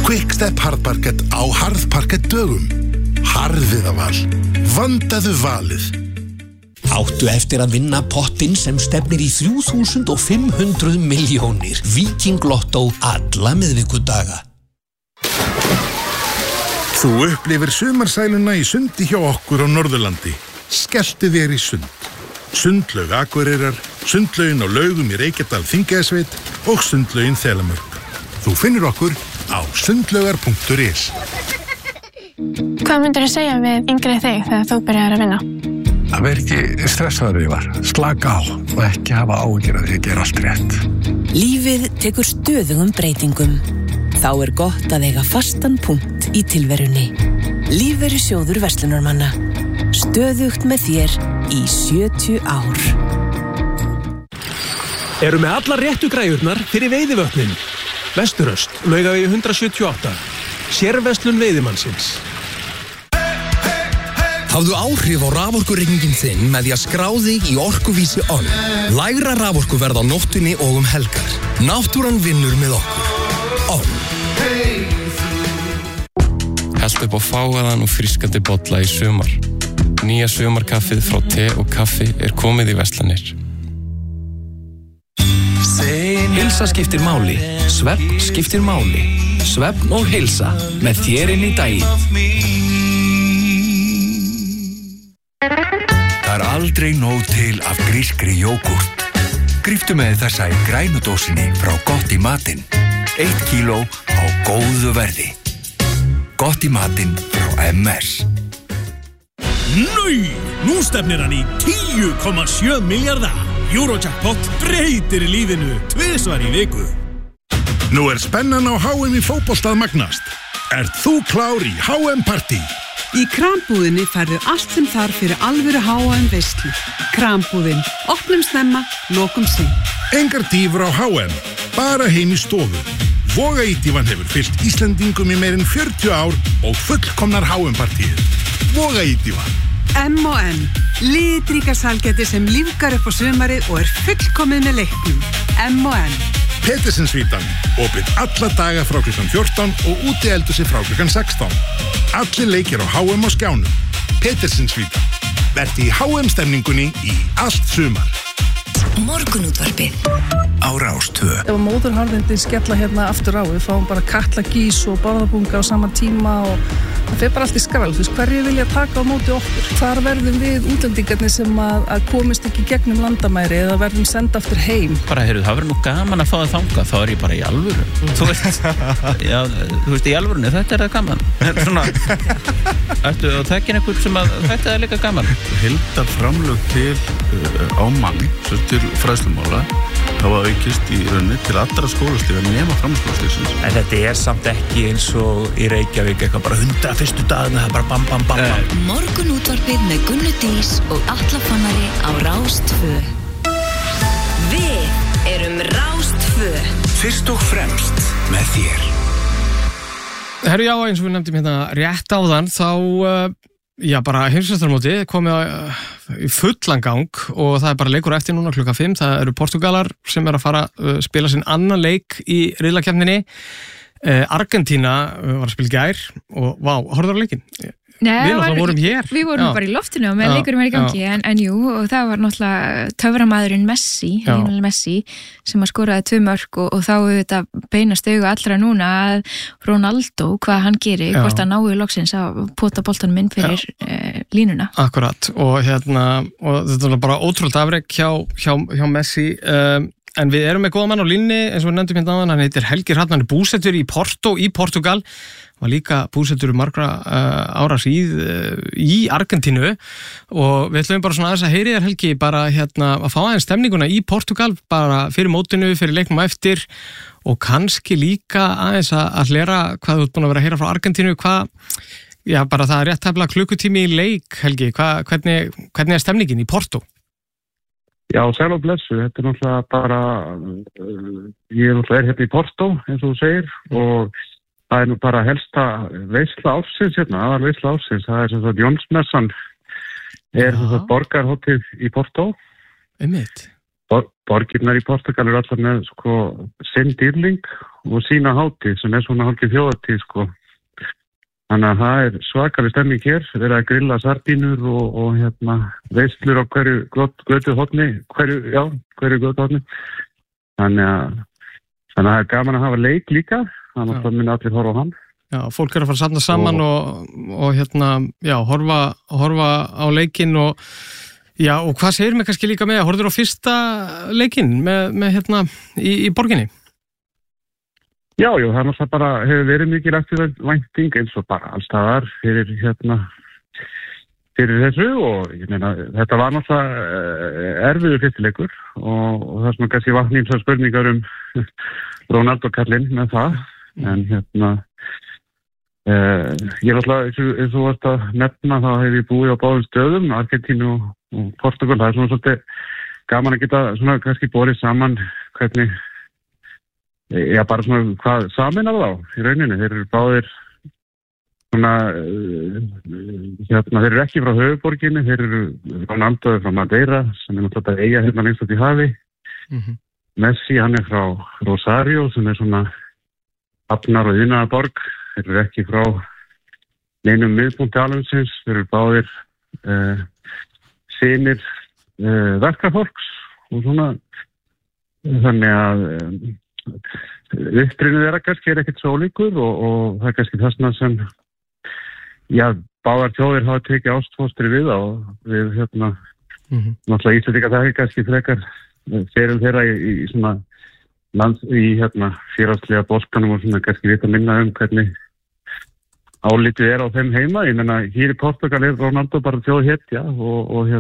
Quickstep harðparkett á harðparkett dögum. Harðiðaval. Vandaðu valið. Áttu eftir að vinna pottinn sem stefnir í 3.500 milljónir. Viking Lotto alla miðvikudaga. Þú upplifir sumarsæluna í sundi hjá okkur á Norðurlandi. Skelltu þér í sund. Sundlaug Akureyrar, sundlaugin á Laugum í Reykjadal Þingeyjarsveit og sundlaugin Þelamörk. Þú finnur okkur á sundlaugar.is. Hvað myndirðu segja við yngri þig þegar þú byrjar að vinna? Að vera ekki stressaður ég var, slaka á og ekki hafa áhyggjur af því að gera allt rétt. Lífið tekur stöðugum breytingum. Þá gott að eiga fastan punkt í tilverunni. Lífeyrissjóður verslunarmanna. Stöðugt með þér í 70 ár. Eru með allar réttu græjurnar fyrir veiðivötnin. Vesturöst, Laugavegi 178. Sérverslun veiðimannsins. Hafðu áhrif á raforkureikninginn þinn með því að skrá þig í Orkuvísi On. Lægra raforkuverð á nóttunni og helgar. Náttúran vinnur með okkur. On. Held upp á fágaðan og frískandi bolla í sumar. Nýja sumarkaffið frá te og kaffi komið í verslanir. Heilsa skiptir máli. Svefn skiptir máli. Svefn og heilsa með þér inn í daginn. Það aldrei nóg til af grískri jógúrt. Gríptu með þessa í grænudósinni frá Gott í matinn. 1 kíló á góðu verði. Gott í matinn frá MS. Nú stefnir hann í 10,7 milljarða. Eurojackpot breytir lífinu 2 svar í viku. Nú spennan á HM í fótbolta að magnast. Ert þú klár í HM Party? Í Krambúðinni færðu allt sem þarf fyrir alvöru HM veislu. Krambúðin. Opnum snemma, lokum seint. Engar dýfur á HM. Bara heim í stofu. Vogaítífan hefur fylgt Íslendingum í meirinn 40 ár og fullkomnar HM-partíið. Vogaítífan. M&M. Litríka sælgæti sem lífgar upp á sumarið og fullkomið með leiknum. M&M. Petersinsvítan. Opið alla daga frá klukkan 14 og úti eldhúsi frá klukkan 16. Allir leikir á HM á skjánum. Petersinsvítan. Vertu í HM-stemningunni í allt sumar. Morgunútvarpið á Rás 2. Ef móðurharðindin skella hérna aftur á, við fáum bara Katla gís og Bárðarbunga á sama tíma og það fer bara allt í skrál. Þú veist, hverju vilja taka á móti okkur? Hvar verðum við útlendingarnir sem að komist ekki gegnum landamæri eða verðum senda aftur heim? Bara, heyrðu, það verður nú gaman að fá það þangað, þá ég bara í alvöru. Þú veist, í alvörunni, þetta það gaman. Svona, ertu að þekkja einhvern sem að þetta líka gaman? Heildarframlög til á mann, til fræðslumála, hafa aukist í rauninni til allra skólastiga nema framhaldsskólastigsins. En þetta samt ekki eins og í Reykjavík, eitthvað bara 100 fyrstu dagina, það er bara bam, bam, bam, bam. Morgunútvarpið með Gunnu Dís og Atla Fannari á Rás 2. Við erum Rás 2. Fyrst og fremst með þér. Herru, já, eins og við nefndum hérna rétt áðan, þá bara heimsmeistarmótið komið í fullan gang og það bara leikur eftir núna klukkan 5. Það eru Portúgalar sem að fara að spila sinn annan leik í riðlakeppninni. Argentína var að spila í gær og horfður á leikinn? Nei, við vorum hér. Við vorum bara í loftinu og með leikurinn var í gangi en jú, og það var náttúrulega töframaðurinn Messi, Lionel Messi sem að skoraði 2 mörk og þá þetta beinast auga allra núna að Ronaldo, hvað hann gerir, hvort að náu loksins að pota boltanum inn fyrir línuna. Akkurat, og þetta var bara ótrúlega afrek hjá Messi. En við erum með góða mann á línni, eins og við nefndum hérna áðan, hann heitir Helgi Hrafn, hann búsettur í Porto í Portugal, var líka búsettur margra ára síð í Argentínu og við ætlum bara svona aðeins að heyri þér Helgi bara að fá aðeins stemninguna í Portugal, bara fyrir mótinu, fyrir leiknum eftir og kannski líka aðeins að hlera hvað þú ert búin að vera að heyra frá Argentínu, bara það rétt tæplega klukkutími í leik Helgi, hvernig stemningin í Porto? Já, sæl og blessu, þetta náttúrulega bara, ég náttúrulega hérna í Porto, eins og þú segir, og það nú bara helsta veisla ársins hérna, aðal veisla ársins, það sem sagt Jónsmessan, sem sagt borgarhótið í Porto. Einmitt. Borgirnar í Portugal allar með sinn dýrling og sína hátíð sem svona hálfgeð þjóðatíð sko. Þannig að það svakaleg stemning hér, verið að grilla sardínur og veislur á hverju götuhorni, hverju götuhorni. Þannig að það gaman að hafa leik líka, þannig að það minna allir horfa á hann. Já, fólk að fara að safna saman og horfa á leikinn og hvað segir mig kannski líka með, horfður á fyrsta leikinn með í borginni? Já, það er náttúrulega bara, hefur verið mikið eftirvænting eins og bara allstaðar fyrir þessu og ég meina, þetta var náttúrulega erfiður fyrstileikur og það er svona kannski vatn ímsar spurningar Ronaldo kallinn með það, en ég er náttúrulega, eins og varst að nefna, þá hef ég búið á báðum stöðum, Argentínu og Portugal, það er svona svolítið gaman að geta svona kannski borið saman hvernig bara svona hvað saminar þá í rauninni. Þeir eru báðir svona, þeir eru ekki frá höfuborginni, þeir eru Ronaldo frá Madeira sem náttúrulega eiga lengst út í hafi. Messi, hann frá Rosario sem svona hafnar og iðnaðarborg. Þeir eru ekki frá neinum miðpunkti alheimsins, þeir eru báðir synir verkafólks og svona, þannig að upprunið þeirra kannski ekkert svo ólíkur og það kannski þessna sem báðar þjóðir hafa tekið ástfóstri við og við náttúrulega Íslendingar það kannski frekar fyrir þeirra í svona félagslega boltanum og svona kannski vita minna hvernig álitið á þeim heima. Ég meina, hér í Portugal Ronaldo bara þjóðhetja og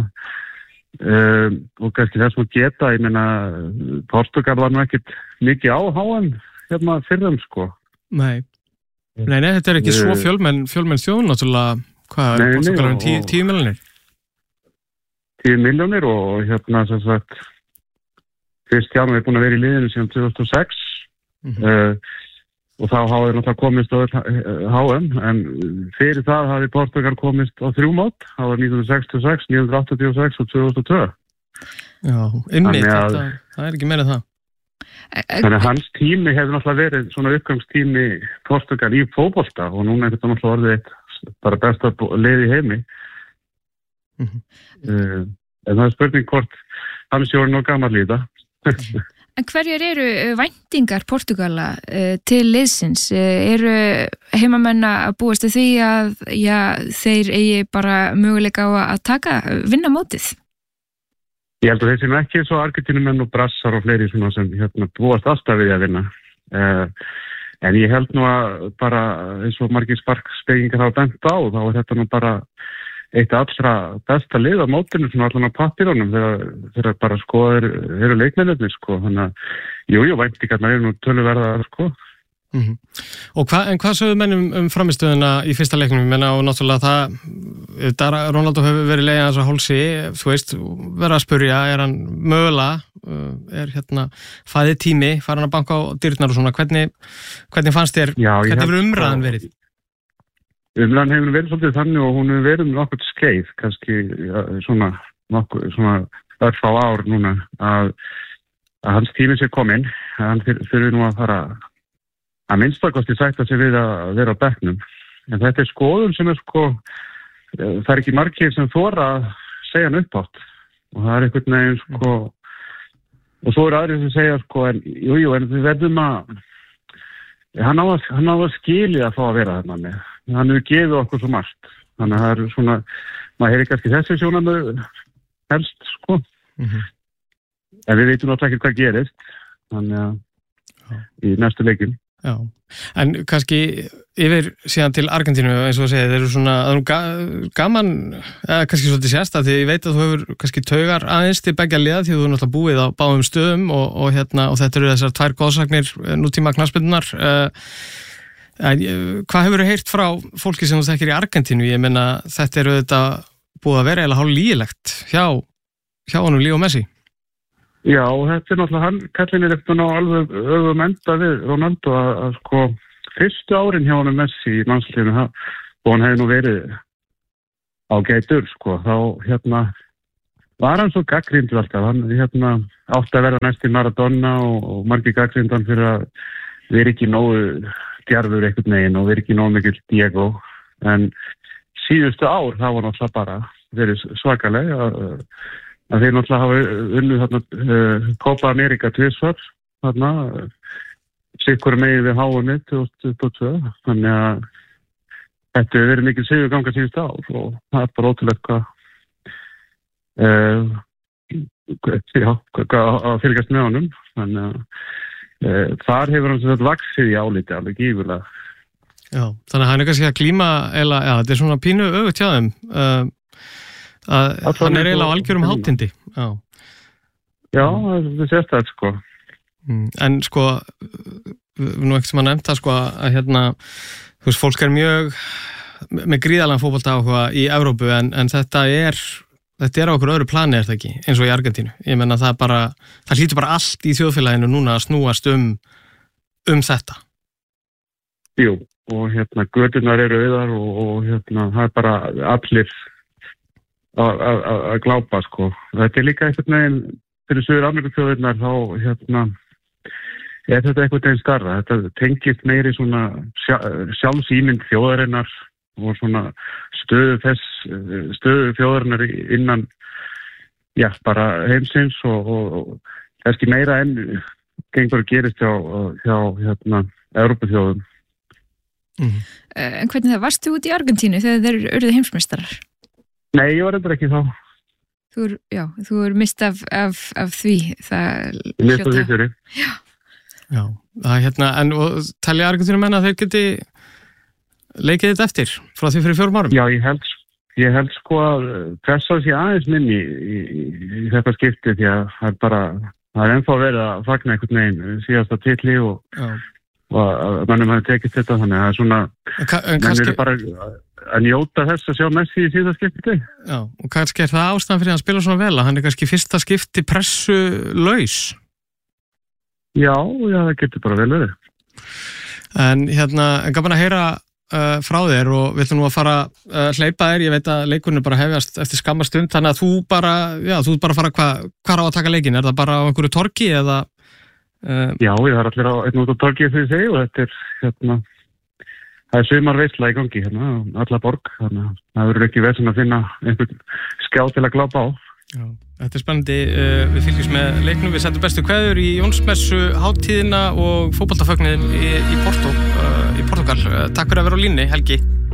og kannski þess að geta, ég meina Portugal var nú ekkert mikið á HM fyrrum sko. Nei, þetta er ekki svo fjölmenn þjóð náttúrulega, hvað er Portugal 10 milljónir? 10 milljónir og sem sagt Cristiano búin að vera í liðinu síðan 2006 og þá hafði náttúrulega komist á HM, en fyrir það hafði Portugal komist á 3 mót, það var 1966, 1986 og 2002. Já, það er ekki meira það. Þannig að hans tími hefur náttúrulega verið svona uppgangstími Portugal í fótbolta og núna er þetta náttúrulega orðið bara besta lið í heimi. En það er spurning hvort hann sé orðinn og gamall í þetta. En hverjar eru væntingar Portugala til liðsins? Eru heimamenn að búast til því að þeir eigi bara möguleika á að vinna mótið? Ég held að þeir sem ekki svo Argentínumenn og Brassar og fleiri svona sem búast alltaf við að vinna. En ég held nú að bara eins og margir sparkspekingar hafa bent á, þá er þetta nú bara eitt allra besta lið á mótinu svona allan á pappírunum þegar bara skoðir eru leikmennirnir sko, þannig að væntingarnar eru nú töluverðar sko. Og hvað sögðu menn framistöðuna í fyrsta leiknum? Ég meina og náttúrulega Ronaldo hefur verið leiðan þess að hálsi, þú veist, verið að spurja, er hann mögulega, fæðið tími, fara hann að banka á dyrnar og svona, hvernig fannst þér, hvernig hefur umræðan verið? Umræðan hefur verið svolítið þannig og hún hefur verið nokkuð skeið, kannski svona örfá ár núna að hans tími sé kominn, hann þurfi nú að fara að minnstakosti sætta sig við að vera á bekknum. En þetta er skoðun sem sko, það er ekki margir sem þora að segja hann uppátt og það er einhvern veginn sko, og svo er aðrir sem segja sko, en við verðum að hann á að skilja að fá að vera þarna með. Hann hefur gefið okkur svo margt. Þannig að það er svona, maður hefur kannski þessi sjónarmið helst, sko. En við veitum náttúrulega ekki hvað gerist. Þannig að í næstu leikin. Já, en kannski yfir síðan til Argentínu, eins og að segja, þeir eru svona gaman, eða kannski svolítið sérst að því ég veit að þú hefur kannski taugar aðeins til begja liða því þú er náttúrulega búið á báðum stöðum og þetta eru þessar 2 góðsagnir nútíma knattspyrnunnar. Hvað hefur þú heyrt frá fólki sem þú þekkir í Argentínu? Ég meina, þetta eru þetta búið að vera eiginlega hálf lýgilegt hjá honum Leo Messi. Já, þetta er náttúrulega kallinn eftir ná alveg enda við Ronaldo að sko fyrstu árin hjá honum Messi í landsliðinu og hann hefði nú verið ágætur sko, þá var hann svo gagnrýndur alltaf, hann átti að vera næst í Maradona og margir gagnrýndan fyrir að verið ekki nógu djarfur einhvern veginn og verið ekki nógu mikil Diego, en síðustu ár það var náttúrulega bara verið svakaleg að þeir náttúrulega hafa unnið þarna Copa America 2 þarna sikkur megin við HM 2022, þannig að þetta hefur verið mikil sigurganga síðustu ár og það er bara ótrúlegt hvað að fylgjast með honum, þannig að þar hefur hann þetta vaxið í áliti alveg gífurlega. Já, þannig að hann er kannski að glíma eða, já, þetta er svona pínu öfugt hjá þeim að hann er eiginlega á algjörum hátindi. Já, það sést það sko. En sko nú ekkert sem að nefnt það sko að hérna, þú veist, fólk er mjög með gríðalega fótbolta áhuga í Evrópu en þetta er á okkur öðru plani, er það ekki, eins og í Argentínu. Ég menna það hlýtur bara allt í þjóðfélaginu núna að snúast þetta. Jú, og hérna göturnar eru auðar og hérna það er bara allir að glápa sko. Þetta er líka einhvern veginn fyrir Suður Ameríkuþjóðirnar þá hérna er þetta einhvern veginn starra. Þetta tengist meiri svona sjálfsýmynd þjóðarinnar og svona stöðu þjóðarinnar innan bara heimsins og kannski meira enn gengur að gerist hjá hérna Evrópuþjóðum. En hvernig það, varstu út í Argentínu þegar þeir urðu heimsmeistarar? Nei, ég var endur ekki þá. Þú er mist af því það mist af því fyrir. Já, það hérna, en telja Argentínu menna að þeir geti leikið þetta eftir frá því fyrir 4 árum? Já, ég held sko að pressa sér aðeins minni í þetta skipti því að það er ennþá verið að fagna einhvern veginn síðasta titli og að mannum hafi tekist þetta, þannig að það er svona menn eru bara að njóta þess að sjá Messi í síðasta skipti. Já, og kannski er það ástæðan fyrir að hann spila svona vel að hann er kannski fyrsta skipti pressu laus? Já, það getur bara vel verið. En hérna, gaman að heyra frá þér og við ætlum nú að fara hleypa þér, ég veit að leikurinn bara hefjast eftir skamma stund, þannig að þú bara fara hvar á að taka leikinn, er það bara á einhverju torgi eða? Já, ég er allir á einn út á torgi þegar ég segi og þetta er hérna, það er sumarveisla í gangi hérna, alla borg, þannig að það verður ekki vesen að finna einhvern skjá til að glápa á. Já, þetta er spennandi, við fylgjumst með leiknum, við sendum bestu kveður í Jónsmessu hátíðina og fótboltafögnuðin í Porto, í Portugal. Takk fyrir að vera á línni, Helgi.